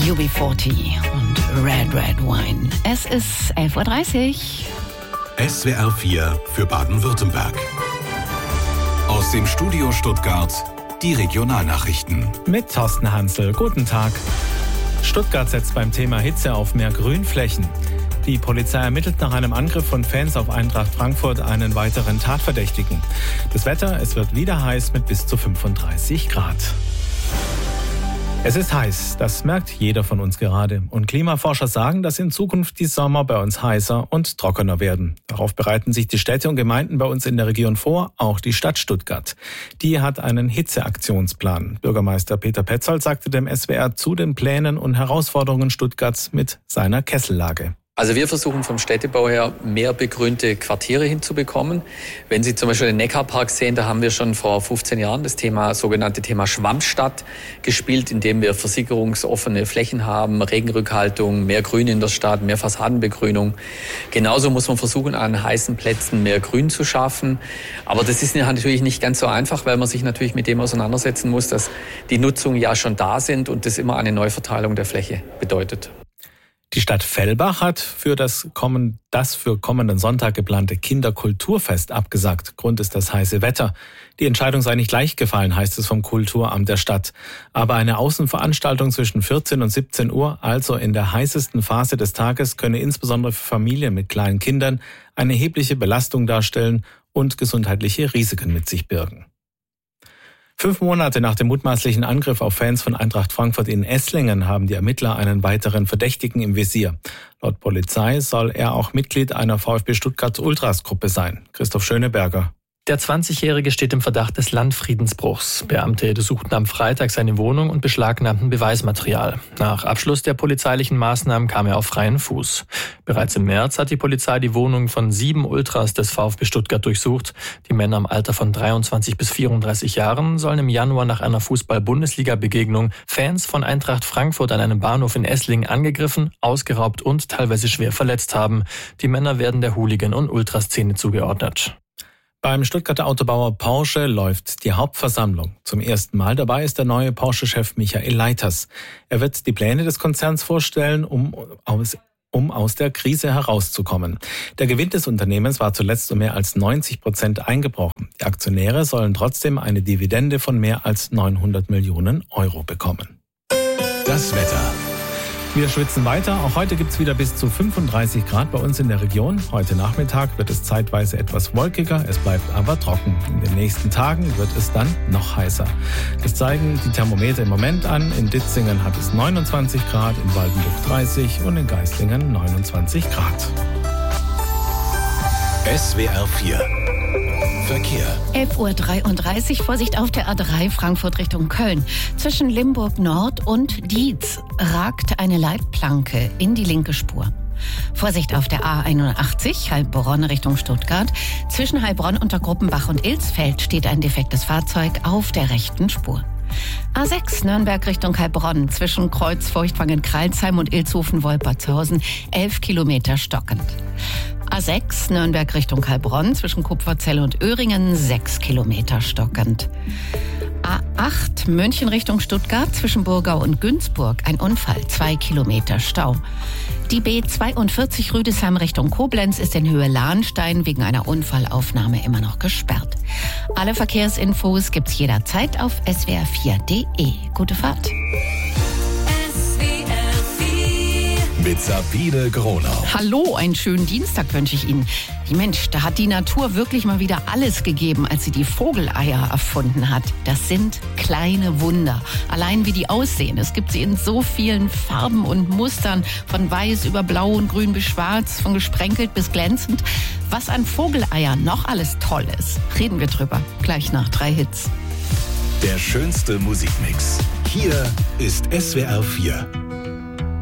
UB40 und Red Red Wine. Es ist 11.30 Uhr. SWR 4 für Baden-Württemberg. Aus dem Studio Stuttgart die Regionalnachrichten. Mit Thorsten Hansel. Guten Tag. Stuttgart setzt beim Thema Hitze auf mehr Grünflächen. Die Polizei ermittelt nach einem Angriff von Fans auf Eintracht Frankfurt einen weiteren Tatverdächtigen. Das Wetter, es wird wieder heiß mit bis zu 35 Grad. Es ist heiß, das merkt jeder von uns gerade. Und Klimaforscher sagen, dass in Zukunft die Sommer bei uns heißer und trockener werden. Darauf bereiten sich die Städte und Gemeinden bei uns in der Region vor, auch die Stadt Stuttgart. Die hat einen Hitzeaktionsplan. Bürgermeister Peter Petzold sagte dem SWR zu den Plänen und Herausforderungen Stuttgarts mit seiner Kessellage. Also wir versuchen vom Städtebau her mehr begrünte Quartiere hinzubekommen. Wenn Sie zum Beispiel den Neckarpark sehen, da haben wir schon vor 15 Jahren das sogenannte Thema Schwammstadt gespielt, indem wir versickerungsoffene Flächen haben, Regenrückhaltung, mehr Grün in der Stadt, mehr Fassadenbegrünung. Genauso muss man versuchen, an heißen Plätzen mehr Grün zu schaffen. Aber das ist natürlich nicht ganz so einfach, weil man sich natürlich mit dem auseinandersetzen muss, dass die Nutzungen ja schon da sind und das immer eine Neuverteilung der Fläche bedeutet. Die Stadt Fellbach hat für das für kommenden Sonntag geplante Kinderkulturfest abgesagt. Grund ist das heiße Wetter. Die Entscheidung sei nicht leicht gefallen, heißt es vom Kulturamt der Stadt. Aber eine Außenveranstaltung zwischen 14 und 17 Uhr, also in der heißesten Phase des Tages, könne insbesondere für Familien mit kleinen Kindern eine erhebliche Belastung darstellen und gesundheitliche Risiken mit sich birgen. 5 Monate nach dem mutmaßlichen Angriff auf Fans von Eintracht Frankfurt in Esslingen haben die Ermittler einen weiteren Verdächtigen im Visier. Laut Polizei soll er auch Mitglied einer VfB Stuttgart Ultras-Gruppe sein. Christoph Schöneberger. Der 20-Jährige steht im Verdacht des Landfriedensbruchs. Beamte durchsuchten am Freitag seine Wohnung und beschlagnahmten Beweismaterial. Nach Abschluss der polizeilichen Maßnahmen kam er auf freien Fuß. Bereits im März hat die Polizei die Wohnung von 7 Ultras des VfB Stuttgart durchsucht. Die Männer im Alter von 23 bis 34 Jahren sollen im Januar nach einer Fußball-Bundesliga-Begegnung Fans von Eintracht Frankfurt an einem Bahnhof in Esslingen angegriffen, ausgeraubt und teilweise schwer verletzt haben. Die Männer werden der Hooligan- und Ultraszene zugeordnet. Beim Stuttgarter Autobauer Porsche läuft die Hauptversammlung. Zum ersten Mal dabei ist der neue Porsche-Chef Michael Leiters. Er wird die Pläne des Konzerns vorstellen, um aus der Krise herauszukommen. Der Gewinn des Unternehmens war zuletzt um mehr als 90% eingebrochen. Die Aktionäre sollen trotzdem eine Dividende von mehr als 900 Millionen Euro bekommen. Das Wetter. Wir schwitzen weiter. Auch heute gibt es wieder bis zu 35 Grad bei uns in der Region. Heute Nachmittag wird es zeitweise etwas wolkiger, es bleibt aber trocken. In den nächsten Tagen wird es dann noch heißer. Das zeigen die Thermometer im Moment an. In Ditzingen hat es 29 Grad, in Waldenburg 30 und in Geislingen 29 Grad. SWR 4 Verkehr. 11.33 Uhr, Vorsicht auf der A3 Frankfurt Richtung Köln. Zwischen Limburg Nord und Dietz ragt eine Leitplanke in die linke Spur. Vorsicht auf der A81 Heilbronn Richtung Stuttgart. Zwischen Heilbronn und der Gruppenbach und Ilsfeld steht ein defektes Fahrzeug auf der rechten Spur. A6 Nürnberg Richtung Heilbronn. Zwischen Kreuzfurchtwangen-Kralsheim und Ilshofen-Wolpertshausen 11 Kilometer stockend. A6 Nürnberg Richtung Heilbronn, zwischen Kupferzell und Öhringen 6 Kilometer stockend. A8 München Richtung Stuttgart, zwischen Burgau und Günzburg ein Unfall, 2 Kilometer Stau. Die B42 Rüdesheim Richtung Koblenz ist in Höhe Lahnstein wegen einer Unfallaufnahme immer noch gesperrt. Alle Verkehrsinfos gibt's jederzeit auf swr4.de. Gute Fahrt. Mit Sabine Gronau. Hallo, einen schönen Dienstag wünsche ich Ihnen. Mensch, da hat die Natur wirklich mal wieder alles gegeben, als sie die Vogeleier erfunden hat. Das sind kleine Wunder. Allein wie die aussehen. Es gibt sie in so vielen Farben und Mustern. Von weiß über blau und grün bis schwarz, von gesprenkelt bis glänzend. Was an Vogeleiern noch alles toll ist, reden wir drüber. Gleich nach 3 Hits. Der schönste Musikmix. Hier ist SWR 4.